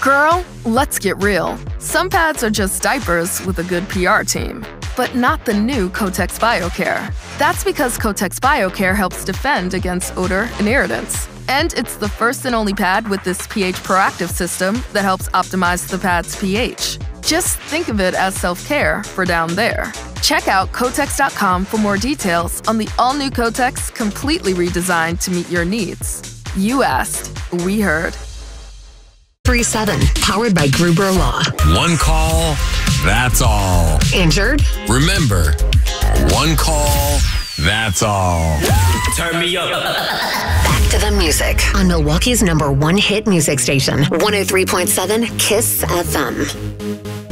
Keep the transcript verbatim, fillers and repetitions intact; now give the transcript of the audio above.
Girl, let's get real. Some pads are just diapers with a good P R team, but not the new Kotex BioCare. That's because Kotex BioCare helps defend against odor and irritants. And it's the first and only pad with this pH proactive system that helps optimize the pad's pH. Just think of it as self-care for down there. Check out Kotex dot com for more details on the all-new Kotex, completely redesigned to meet your needs. You asked, we heard. three seven, powered by Gruber Law. One call, that's all. Injured? Remember, one call, that's all. Turn me up. Back to the music on Milwaukee's number one hit music station, one oh three point seven KISS F M.